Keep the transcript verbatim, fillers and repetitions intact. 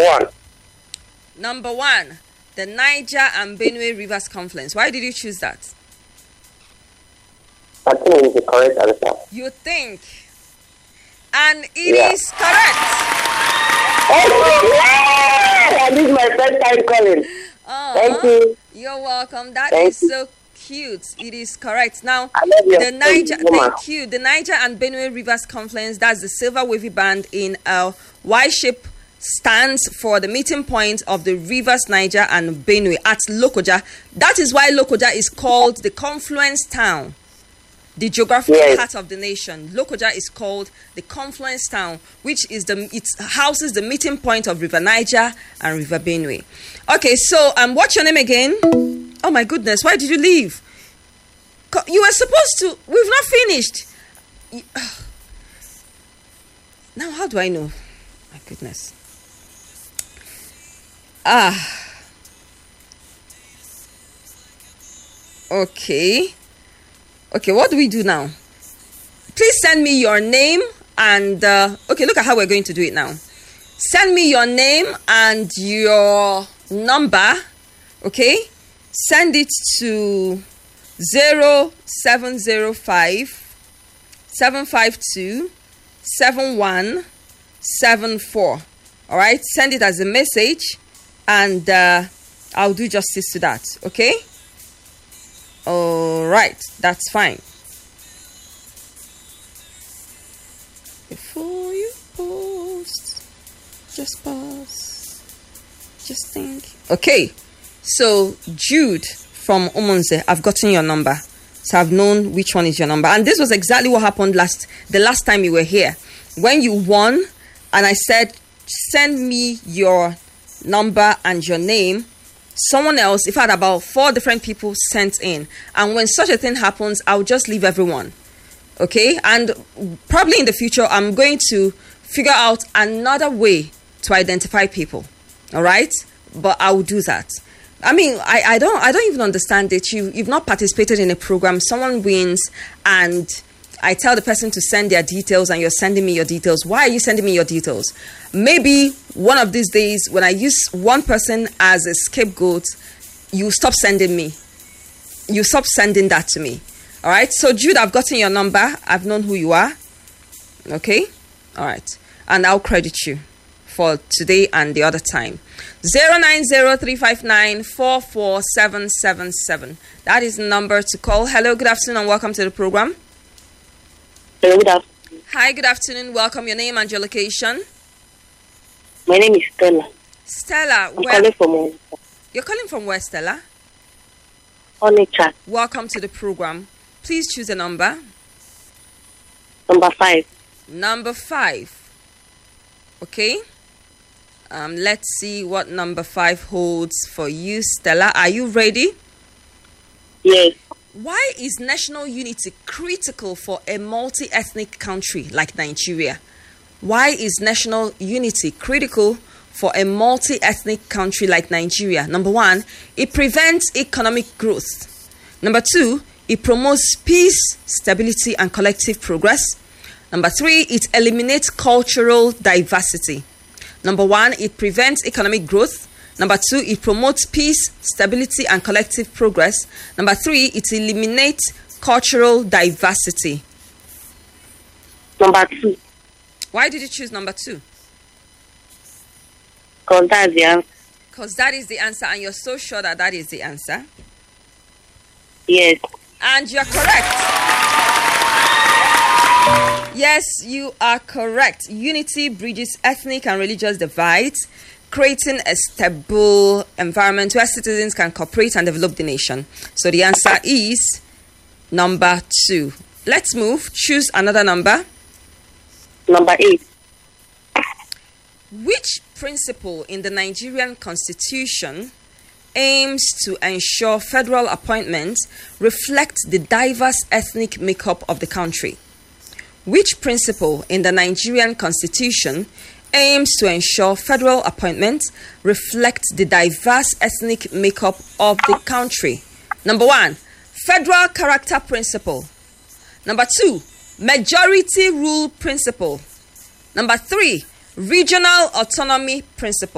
one. Number one, the Niger and Benue Rivers Confluence. Why did you choose that? I think it's the correct answer. You think? And it Yeah. is correct. Oh, yeah! This is my first time calling. Uh-huh. Thank you. You're welcome. That Thank is you. so cute. It is correct. Now, I love your the Niger, face, woman. thank you. The Niger and Benue Rivers Confluence, that's the silver wavy band in a Y-shape, stands for the meeting point of the rivers Niger and Benue at Lokoja. That is why Lokoja is called the confluence town. The geographical Yes. heart of the nation. Lokoja is called the confluence town, which is the it houses the meeting point of River Niger and River Benue. Okay, so um, what's your name again? Oh my goodness, why did you leave? Co- You were supposed to. We've not finished. You- Now, how do I know? My goodness. Ah. Okay. Okay, what do we do now? Please send me your name and uh, okay, look at how we're going to do it now. Send me your name and your number. Okay, send it to zero seven zero five seven five two seven one seven four. All right, send it as a message, and uh, I'll do justice to that. Okay. All right, that's fine. Before you post, just pause, just think. Okay, so Jude from Omonze, I've gotten your number, so I've known which one is your number. And this was exactly what happened last the last time you were here, when you won, and I said, send me your number and your name. Someone else, if I had about four different people sent in, and when such a thing happens, I'll just leave everyone. Okay, and probably in the future, I'm going to figure out another way to identify people. All right, but I will do that. I mean, I, I don't I don't even understand it. You you've not participated in a program. Someone wins, and I tell the person to send their details, and you're sending me your details. Why are you sending me your details? Maybe one of these days, when I use one person as a scapegoat, you stop sending me. You stop sending that to me. All right. So Jude, I've gotten your number. I've known who you are. Okay. All right. And I'll credit you for today and the other time. zero nine zero three five nine four four seven seven seven. That is the number to call. Hello. Good afternoon and welcome to the program. Hello, good afternoon. Hi, good afternoon. Welcome. Your name and your location. My name is Stella. Stella, I'm where calling from Onitsha. you're calling from where, Stella? Onitsha. Welcome to the program. Please choose a number. Number five. Number five. Okay. Um, let's see what number five holds for you, Stella. Are you ready? Yes. Why is national unity critical for a multi-ethnic country like Nigeria? Why is national unity critical for a multi-ethnic country like Nigeria? Number one, it prevents economic growth. Number two, it promotes peace, stability, and collective progress. Number three, it eliminates cultural diversity. Number one, it prevents economic growth. Number two, it promotes peace, stability, and collective progress. Number three, it eliminates cultural diversity. Number two. Why did you choose number two? Because that's the answer. Because that is the answer, and you're so sure that that is the answer. Yes. And you're correct. Yes, you are correct. Unity bridges ethnic and religious divides, creating a stable environment where citizens can cooperate and develop the nation. So the answer is number two. Let's move. Choose another number. Number eight. Which principle in the Nigerian Constitution aims to ensure federal appointments reflect the diverse ethnic makeup of the country? Which principle in the Nigerian Constitution aims to ensure federal appointments reflect the diverse ethnic makeup of the country? Number one, federal character principle. Number two, majority rule principle. Number three, regional autonomy principle.